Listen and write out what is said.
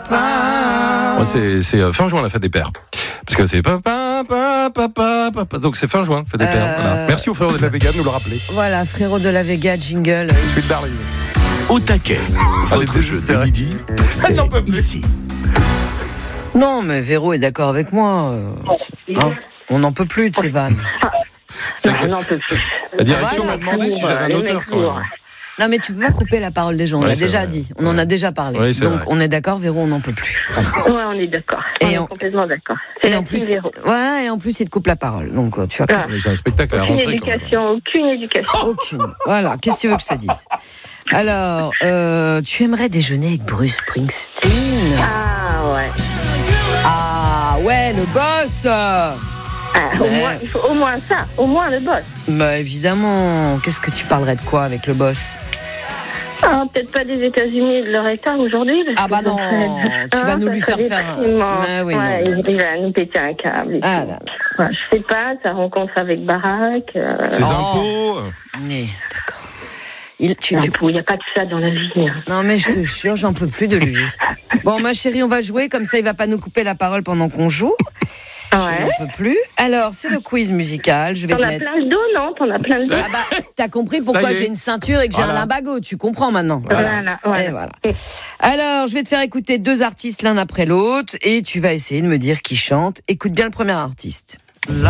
Moi, c'est fin juin la fête des pères. Parce que c'est papa. Donc c'est fin juin, fête des pères. Voilà. Merci au frérot de la Vega de nous le rappeler. Voilà, frérot de la Vega, jingle. Sweet Darling. Au taquet, votre jeu de midi, c'est ici. Non, mais Véro est d'accord avec moi. Hein, on n'en peut plus de ces vannes. On n'en peut plus. La direction m'a demandé si j'avais un auteur quand même. Non, mais tu peux pas couper la parole des gens. On l'a déjà dit. On en a déjà parlé. Oui, donc, vrai. on est d'accord, Véro, on n'en peut plus. Ouais, on est d'accord. On est complètement d'accord. Et en plus, voilà, et en plus, il te coupe la parole. Donc, tu vois. Mais c'est un spectacle à la rentrée. Aucune éducation. Aucune. Voilà. Qu'est-ce que tu veux que je te dise? Alors, tu aimerais déjeuner avec Bruce Springsteen? Ah ouais. Ah ouais, le boss. Il faut au moins ça, au moins le boss. Bah évidemment. Qu'est-ce que tu parlerais de quoi avec le boss? Peut-être pas des États-Unis et de leur État aujourd'hui. Ah bah non, tu vas nous lui faire faire. Oui, il va nous péter un câble. Ah là. Ouais, je sais pas, sa rencontre avec Barack. Ses impôts. Mais d'accord. Il n'y a pas de ça dans la vie. Hein. Non mais je te jure, j'en peux plus de lui. Bon ma chérie, on va jouer, comme ça il va pas nous couper la parole pendant qu'on joue. Ouais. Je n'en peux plus. Alors, c'est le quiz musical. Je vais T'en as plein le dos, non? T'en as plein le dos. Ah bah, t'as compris pourquoi j'ai une ceinture et que j'ai un limbago. Tu comprends maintenant. Voilà. Et voilà. Alors, je vais te faire écouter 2 artistes l'un après l'autre et tu vas essayer de me dire qui chante. Écoute bien le premier artiste.